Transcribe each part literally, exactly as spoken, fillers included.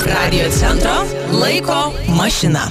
Radio centro laiko mašina.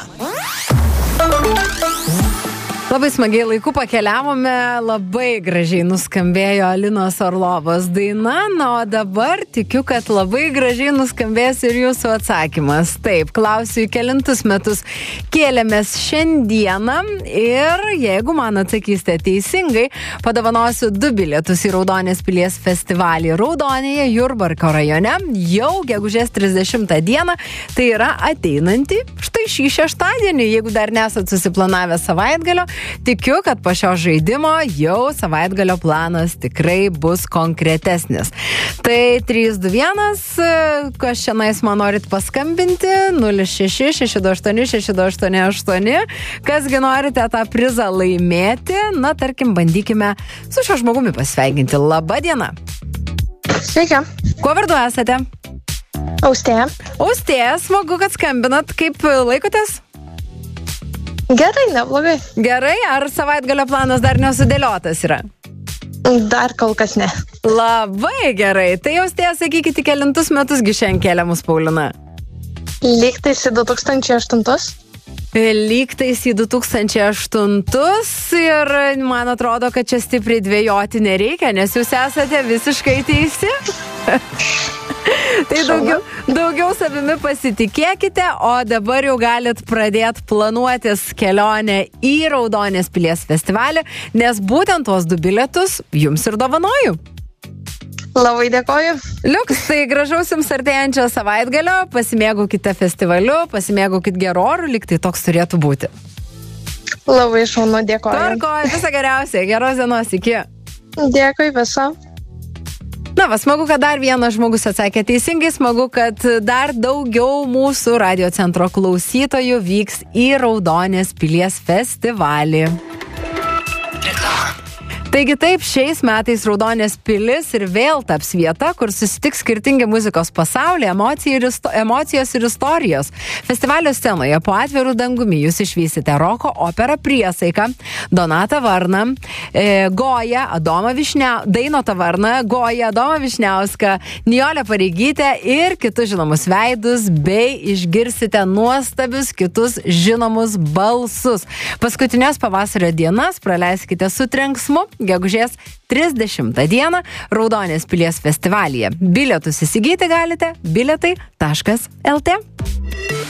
Labai smagiai laiku pakeliavome, labai gražiai nuskambėjo Alinos Orlovos daina, na, o dabar tikiu, kad labai gražiai nuskambės ir jūsų atsakymas. Taip, klausiu, į kelintus metus kėlėmės šiandieną ir jeigu man atsakysite teisingai, padovanosiu du bilietus į Raudonės pilies festivalį Raudonėje, Jurbarko rajone, jau gegužės trisdešimtą dieną, tai yra ateinantį štai šį šeštadienį, jeigu dar nesat susiplanavę savaitgalio. Tikiu, kad po šio žaidimo jau savaitgalio planas tikrai bus konkretesnis. Tai trys du vienas, kas šiandien man norit paskambinti, nulis šeši šeši du aštuoni šeši du aštuoni aštuoni, kasgi norite tą prizą laimėti, na, tarkim, bandykime su šio žmogumi pasveikinti. Labą dieną. Sveiki. Kuo vardu esate? Austėja. Austėja, smagu, kad skambinat. Kaip laikotės? Gerai, neblogai. Gerai, ar savaitgalio planas dar nesudėliotas yra? Dar kol kas ne. Labai gerai. Tai Austėja, sakykite, kelintus metusgi šiandien kėlė mus Paulina? Lygtais į du tūkstančiai aštuntus. Lygtais į du tūkstančiai aštuntus ir man atrodo, kad čia stipriai dvejoti nereikia, nes jūs esate visiškai teisi. Tai daugiau, daugiau savimi pasitikėkite, o dabar jau galit pradėti planuotis kelionę į Raudonės pilies festivalį, nes būtent tuos du bilietus jums ir dovanoju. Labai dėkoju. Liuks, tai gražaus jums artėjančio savaitgalio, pasimėgaukite festivaliu, pasimėgaukite gerų orų, lyg tai toks turėtų būti. Labai šaunu, dėkoju. Tvarkoju, visą geriausią, geros dienos, iki. Dėkui, viso. Na, va, smagu, kad dar vienas žmogus atsakė teisingai, smagu, kad dar daugiau mūsų Radio centro klausytojų vyks į Raudonės pilies festivalį. Taigi taip, šiais metais Raudonės pilis ir vėl taps vieta, kur susitiks skirtingi muzikos pasaulyje, emocijos ir istorijos. Festivalio scenoje po atvirų dangumi jūs išvysite roko operą Priesaika, Donatą Varną, e, Goją, Adomą Višniauską, Dainotą Varną, Goją, Adomą Višniauską, Nijolę Pareigytę ir kitus žinomus veidus, bei išgirsite nuostabius kitus žinomus balsus. Paskutinės pavasario dienas praleiskite su trenksmu, gegužės trisdešimtą dieną Raudonės pilies festivalyje. Bilietus įsigyti galite bilietai taškas el tė.